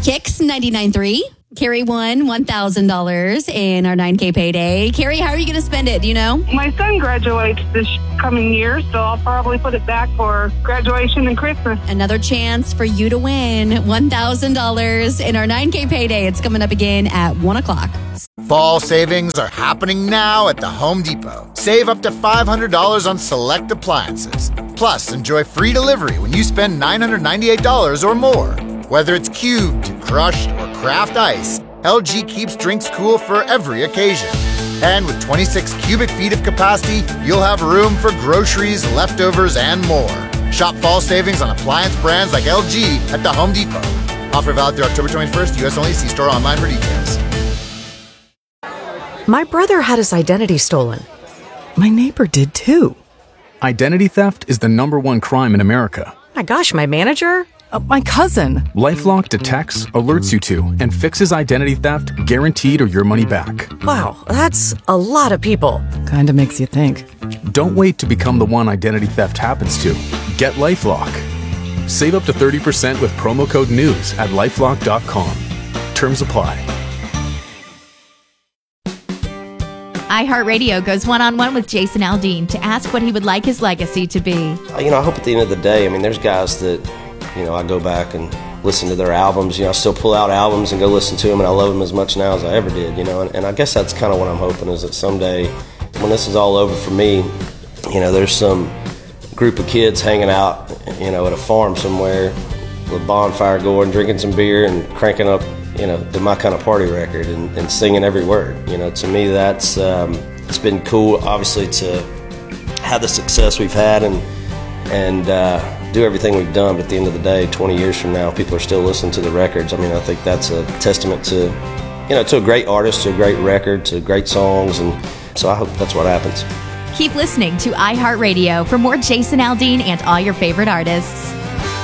Kicks 99.3. Carrie won $1,000 in our 9K payday. Carrie, how are you going to spend it? Do you know? My son graduates this coming year, so I'll probably put it back for graduation and Christmas. Another chance for you to win $1,000 in our 9K payday. It's coming up again at 1 o'clock. Fall savings are happening now at the Home Depot. Save up to $500 on select appliances. Plus, enjoy free delivery when you spend $998 or more. Whether it's cubed, crushed, or craft ice, LG keeps drinks cool for every occasion. And with 26 cubic feet of capacity, you'll have room for groceries, leftovers, and more. Shop fall savings on appliance brands like LG at the Home Depot. Offer valid through October 21st, U.S. only. See store online for details. My brother had his identity stolen. My neighbor did too. Identity theft is the #1 crime in America. My gosh, my manager? My cousin. LifeLock detects, alerts you to, and fixes identity theft guaranteed or your money back. Wow, that's a lot of people. Kinda makes you think. Don't wait to become the one identity theft happens to. Get LifeLock. Save up to 30% with promo code NEWS at LifeLock.com. Terms apply. iHeartRadio goes one-on-one with Jason Aldean to ask what he would like his legacy to be. I hope at the end of the day, there's guys that, I go back and listen to their albums. I still pull out albums and go listen to them, and I love them as much now as I ever did, and I guess that's kind of what I'm hoping is that someday, when this is all over for me, there's some group of kids hanging out, at a farm somewhere with a bonfire going, drinking some beer and cranking up, to my kind of party record and singing every word. To me, that's it's been cool, obviously, to have the success we've had and do everything we've done. But at the end of the day, 20 years from now, people are still listening to the records. I think that's a testament to, to a great artist, to a great record, to great songs, and so I hope that's what happens. Keep listening to iHeartRadio for more Jason Aldean and all your favorite artists.